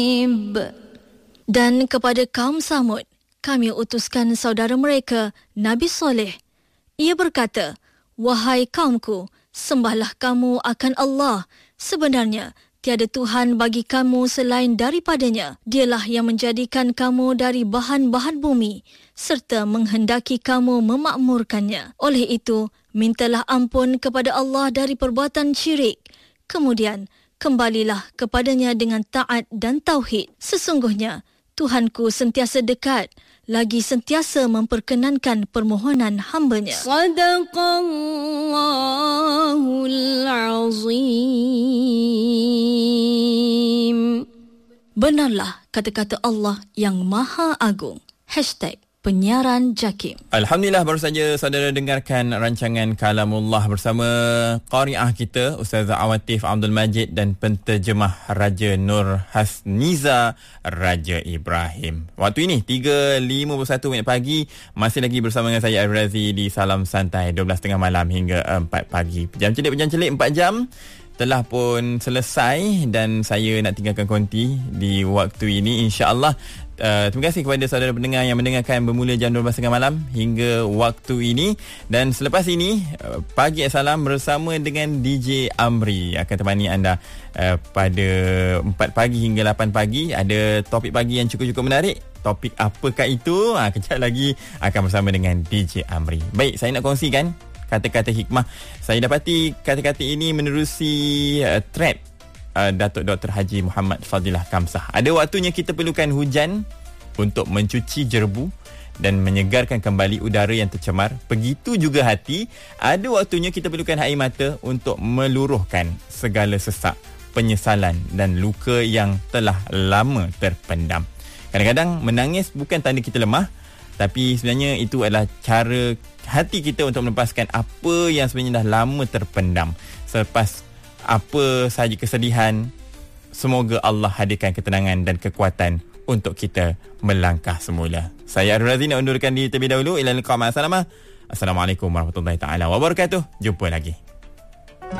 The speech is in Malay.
Dan kepada kaum Samud, kami utuskan saudara mereka, Nabi Soleh. Ia berkata, "Wahai kaumku, sembahlah kamu akan Allah. Sebenarnya, tiada Tuhan bagi kamu selain daripadanya. Dialah yang menjadikan kamu dari bahan-bahan bumi serta menghendaki kamu memakmurkannya. Oleh itu, mintalah ampun kepada Allah dari perbuatan syirik. Kemudian, kembalilah kepadanya dengan taat dan tauhid. Sesungguhnya, Tuhanku sentiasa dekat, lagi sentiasa memperkenankan permohonan hamba-Nya." Sadaqallahul Azim. Benarlah kata-kata Allah yang Maha Agung. #Penyiaran Jakim. Alhamdulillah, baru saja saudara dengarkan rancangan Kalamullah bersama qari'ah kita Ustazah Awatif Abdul Majid dan penterjemah Raja Nur Hasniza Raja Ibrahim. Waktu ini 3.51 pagi, masih lagi bersama dengan saya Arif Razi di Salam Santai 12.30 malam hingga 4 pagi. Pejam celik 4 jam telah pun selesai dan saya nak tinggalkan konti di waktu ini, insya-Allah. Terima kasih kepada saudara pendengar yang mendengarkan bermula jam 12.30 malam hingga waktu ini. Dan selepas ini, Pagi Assalam bersama dengan DJ Amri akan temani anda pada 4 pagi hingga 8 pagi. Ada topik pagi yang cukup-cukup menarik. Topik apakah itu? Kejap lagi akan bersama dengan DJ Amri. Baik, saya nak kongsikan kata-kata hikmah. Saya dapati kata-kata ini menerusi thread Datuk Dr. Haji Muhammad Fadilah Kamsah. Ada waktunya kita perlukan hujan untuk mencuci jerebu dan menyegarkan kembali udara yang tercemar. Begitu juga hati, ada waktunya kita perlukan air mata untuk meluruhkan segala sesak, penyesalan dan luka yang telah lama terpendam. Kadang-kadang menangis bukan tanda kita lemah, tapi sebenarnya itu adalah cara hati kita untuk melepaskan apa yang sebenarnya dah lama terpendam. Selepas apa sahaja kesedihan, semoga Allah hadirkan ketenangan dan kekuatan untuk kita melangkah semula. Saya Arif Razi nak undurkan diri terlebih dahulu. Ila liqa ma'as salamah. Assalamualaikum warahmatullahi taala wabarakatuh. Jumpa lagi.